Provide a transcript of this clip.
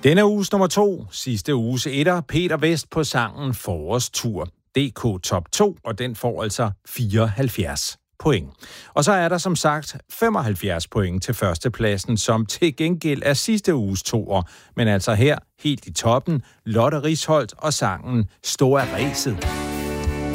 Denne uges nummer 2, sidste uges etter, Peter Vest på sangen Forårstur. DK Top 2, og den får altså 74 point. Og så er der som sagt 75 point til førstepladsen, som til gengæld er sidste uges toer. Men altså her, helt i toppen, Lotte Risholt og sangen Stå af ræset.